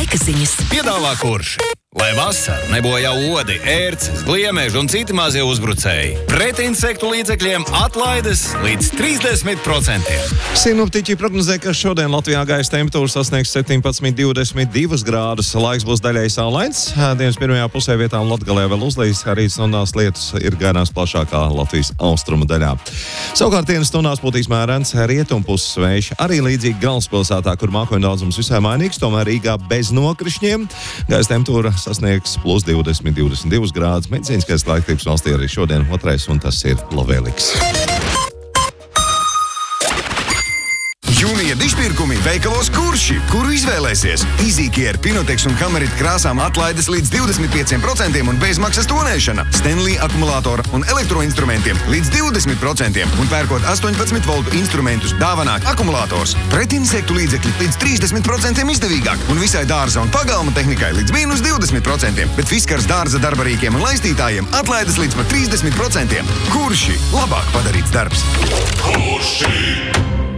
Laika ziņas. Piedāvā Kurš. Lai vasara nebojā odi, ērces, gliemeži un citi mazie uzbrucēji. Pret insektu līdzekļiem atlaides līdz 30%. Sinoptiķi prognozē, ka šodien Latvijā gaisa temperatūra sasniegs 17,22 grādus. Laiks būs daļai saulains. Dienas pirmajā pusē vietām Latgalē vēl uzlīs, arī stundās lietus ir gaidāms plašākā Latvijas austrumu daļā. Savukārt dienas stundās būtīs mērens rietumpuses vējš. Arī līdzīgi galvaspilsētā, kur mākoņu daudzums visai mainīgs, tomēr Rīgā bez nokrišņiem. Gaisa temperatūra sasniegs plus 20-22 grādus. Medicīniskais laiktības valstī arī šodien otrais, un tas ir labvēlīgs. Jūnija dišpirkumi veikalos Kurši, kuru izvēlēsies. Izīkie ar Pinotex un Kamerit krāsām atlaides līdz 25% un bezmaksas tonēšana. Stanley akumulātora un elektroinstrumentiem līdz 20% un pērkot 18 voltu instrumentus dāvanā akumulātors. Pret insektu līdzekļi līdz 30% izdevīgāk un visai dārza un pagalma tehnikai līdz mīnus 20%, bet Fiskars dārza darbarīkiem un laistītājiem atlaides līdz pat 30%. Kurši? Labāk padarīts darbs. Kurši?